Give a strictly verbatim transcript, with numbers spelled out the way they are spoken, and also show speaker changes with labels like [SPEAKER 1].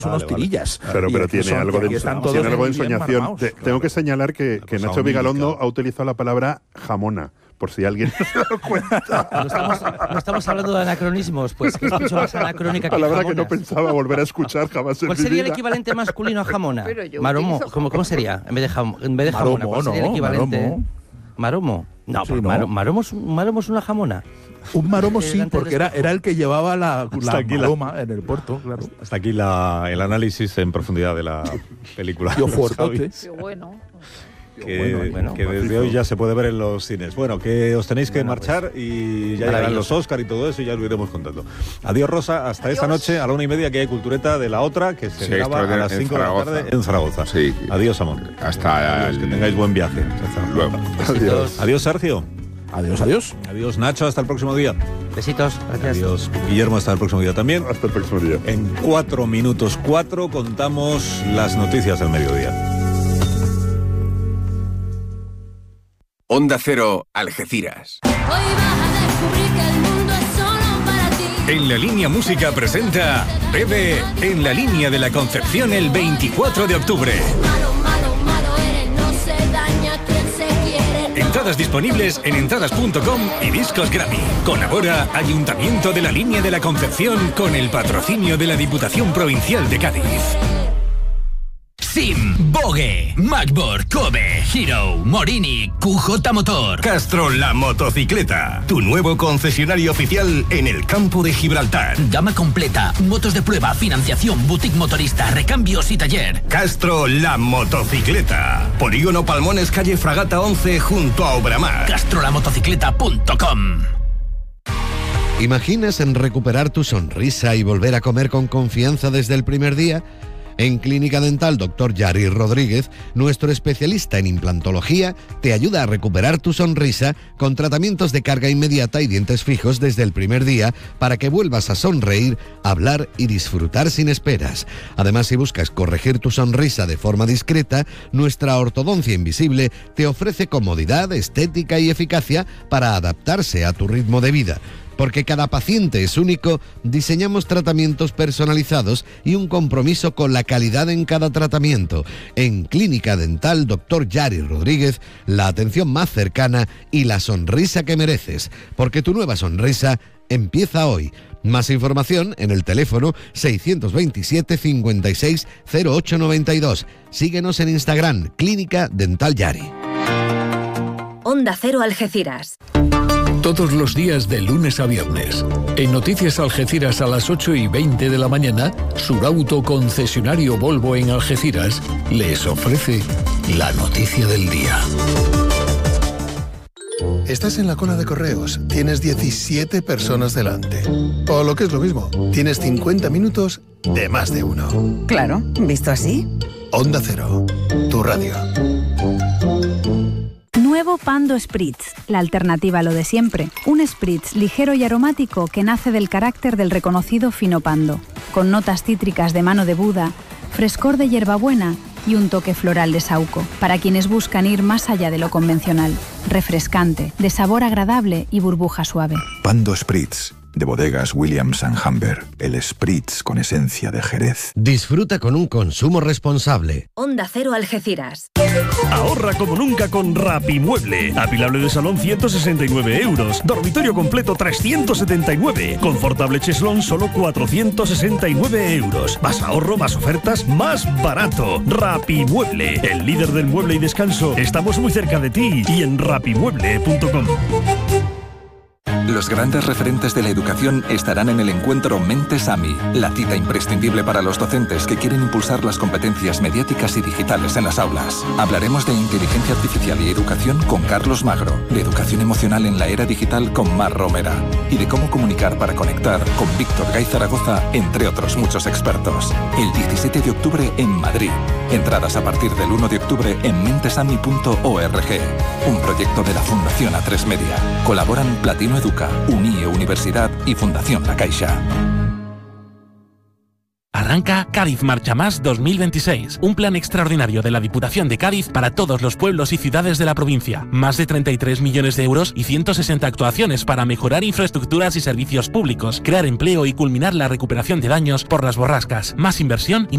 [SPEAKER 1] Vale,
[SPEAKER 2] unos tirillas.
[SPEAKER 1] Vale. Pero, pero tiene,
[SPEAKER 2] son,
[SPEAKER 1] algo de, tiene algo de ensoñación.
[SPEAKER 2] marmaos,
[SPEAKER 1] Te,
[SPEAKER 2] claro.
[SPEAKER 1] tengo que señalar que, que Nacho Vigalondo ha utilizado la palabra jamona, por si alguien no se ha dado cuenta.
[SPEAKER 3] No estamos, no estamos hablando de anacronismos, pues que es mucho más anacrónica que
[SPEAKER 1] palabra
[SPEAKER 3] jamonas.
[SPEAKER 1] que no pensaba volver a escuchar jamás en
[SPEAKER 3] ¿Cuál
[SPEAKER 1] mi
[SPEAKER 3] sería el
[SPEAKER 1] vida.
[SPEAKER 3] equivalente masculino a jamona?
[SPEAKER 4] Pero yo
[SPEAKER 3] Maromo,
[SPEAKER 4] utilizo
[SPEAKER 3] ¿cómo, ¿cómo sería? En vez de, jam, en vez de jamona,
[SPEAKER 2] Maromo,
[SPEAKER 3] ¿cuál sería
[SPEAKER 2] no,
[SPEAKER 3] el equivalente?
[SPEAKER 2] maromo.
[SPEAKER 3] Maromo. No,
[SPEAKER 2] Sí,
[SPEAKER 3] pues
[SPEAKER 2] no.
[SPEAKER 3] maro- maromo, es, maromo es una jamona.
[SPEAKER 2] Un maromo sí,
[SPEAKER 3] Delante del
[SPEAKER 2] porque era,
[SPEAKER 3] espejo.
[SPEAKER 2] era el que llevaba la,
[SPEAKER 5] Hasta
[SPEAKER 2] la
[SPEAKER 5] aquí la-
[SPEAKER 2] maroma en el puerto, claro.
[SPEAKER 5] Hasta aquí la, el análisis en profundidad de la película.
[SPEAKER 2] Yo
[SPEAKER 5] Los
[SPEAKER 2] fuertote.
[SPEAKER 5] Javis,
[SPEAKER 4] Qué bueno.
[SPEAKER 5] que,
[SPEAKER 3] Bueno, bueno,
[SPEAKER 5] que desde hoy ya se puede ver en los cines. Bueno, que os tenéis que
[SPEAKER 3] Bueno,
[SPEAKER 5] marchar y ya llegarán
[SPEAKER 3] maravilloso.
[SPEAKER 5] los Oscar y todo eso y ya lo iremos contando. Adiós, Rosa. Hasta esta noche a la una y media que hay cultureta de la otra que se
[SPEAKER 6] Sí,
[SPEAKER 5] graba
[SPEAKER 6] esto
[SPEAKER 5] a
[SPEAKER 6] de-
[SPEAKER 5] las
[SPEAKER 6] en
[SPEAKER 5] cinco de la
[SPEAKER 6] Zaragoza.
[SPEAKER 5] tarde en Zaragoza.
[SPEAKER 6] Sí.
[SPEAKER 5] Adiós, amor.
[SPEAKER 6] Hasta
[SPEAKER 5] Adiós,
[SPEAKER 6] el-
[SPEAKER 5] que tengáis buen viaje.
[SPEAKER 6] Luego.
[SPEAKER 3] Besitos.
[SPEAKER 5] Adiós, Sergio.
[SPEAKER 2] Adiós, adiós.
[SPEAKER 5] Adiós, Nacho. Hasta el próximo día.
[SPEAKER 3] Besitos. Gracias.
[SPEAKER 5] Adiós, Guillermo. Hasta el próximo día también.
[SPEAKER 1] Hasta el próximo día.
[SPEAKER 5] En cuatro minutos cuatro contamos las noticias del mediodía.
[SPEAKER 7] Onda Cero, Algeciras.
[SPEAKER 8] Hoy vas a descubrir que el mundo es solo para ti.
[SPEAKER 9] En La Línea Música presenta Bebe en la Línea de la Concepción el veinticuatro de octubre.
[SPEAKER 8] Malo, malo, malo eres, no se daña quien se quiere. No.
[SPEAKER 9] Entradas disponibles en entradas punto com y Discos Grammy. Colabora Ayuntamiento de la Línea de la Concepción con el patrocinio de la Diputación Provincial de Cádiz.
[SPEAKER 10] Sim, Vogue, Macboard, Kobe, Hero, Morini, Q J Motor.
[SPEAKER 9] Castro La Motocicleta, tu nuevo concesionario oficial en el campo de Gibraltar.
[SPEAKER 10] Gama completa, motos de prueba, financiación, boutique motorista, recambios y taller.
[SPEAKER 9] Castro La Motocicleta, Polígono Palmones, calle Fragata once, junto a Obramar.
[SPEAKER 10] Castrolamotocicleta punto com.
[SPEAKER 11] ¿Imaginas en recuperar tu sonrisa y volver a comer con confianza desde el primer día? En Clínica Dental doctor Yari Rodríguez, nuestro especialista en implantología, te ayuda a recuperar tu sonrisa con tratamientos de carga inmediata y dientes fijos desde el primer día para que vuelvas a sonreír, hablar y disfrutar sin esperas. Además, si buscas corregir tu sonrisa de forma discreta, nuestra ortodoncia invisible te ofrece comodidad, estética y eficacia para adaptarse a tu ritmo de vida. Porque cada paciente es único, diseñamos tratamientos personalizados y un compromiso con la calidad en cada tratamiento. En Clínica Dental doctor Yari Rodríguez, la atención más cercana y la sonrisa que mereces. Porque tu nueva sonrisa empieza hoy. Más información en el teléfono seiscientos veintisiete, cincuenta y seis, cero ocho noventa y dos. Síguenos en Instagram, Clínica Dental Yari.
[SPEAKER 12] Onda Cero Algeciras.
[SPEAKER 13] Todos los días de lunes a viernes. En Noticias Algeciras a las ocho y veinte de la mañana, Surauto, concesionario Volvo en Algeciras, les ofrece la noticia del día.
[SPEAKER 14] Estás en la cola de correos, tienes diecisiete personas delante. O lo que es lo mismo, tienes cincuenta minutos de más de uno.
[SPEAKER 15] Claro, visto así.
[SPEAKER 14] Onda Cero, tu radio.
[SPEAKER 16] Nuevo Pando Spritz, la alternativa a lo de siempre. Un spritz ligero y aromático que nace del carácter del reconocido fino pando, con notas cítricas de mano de Buda, frescor de hierbabuena y un toque floral de saúco, para quienes buscan ir más allá de lo convencional. Refrescante, de sabor agradable y burbuja suave.
[SPEAKER 17] Pando Spritz, de bodegas Williams and Humber, el Spritz con esencia de Jerez.
[SPEAKER 11] Disfruta con un consumo responsable.
[SPEAKER 12] Onda Cero Algeciras.
[SPEAKER 18] Ahorra como nunca con Rapimueble. Apilable de salón ciento sesenta y nueve euros. Dormitorio completo trescientos setenta y nueve. Confortable cheslón solo cuatrocientos sesenta y nueve euros. Más ahorro, más ofertas, más barato. Rapimueble, el líder del mueble y descanso. Estamos muy cerca de ti y en rapimueble punto com.
[SPEAKER 7] Los grandes referentes de la educación estarán en el encuentro Mentes AMI, la cita imprescindible para los docentes que quieren impulsar las competencias mediáticas y digitales en las aulas. Hablaremos de inteligencia artificial y educación con Carlos Magro, de educación emocional en la era digital con Mar Romera y de cómo comunicar para conectar con Víctor Gay Zaragoza, entre otros muchos expertos. El diecisiete de octubre en Madrid. Entradas a partir del uno de octubre en mentesami punto org. Un proyecto de la Fundación A tres Media. Colaboran Platino Educa, UNIE Universidad y Fundación La Caixa.
[SPEAKER 19] Arranca Cádiz Marcha Más dos mil veintiséis, un plan extraordinario de la Diputación de Cádiz para todos los pueblos y ciudades de la provincia. Más de treinta y tres millones de euros y ciento sesenta actuaciones para mejorar infraestructuras y servicios públicos, crear empleo y culminar la recuperación de daños por las borrascas. Más inversión y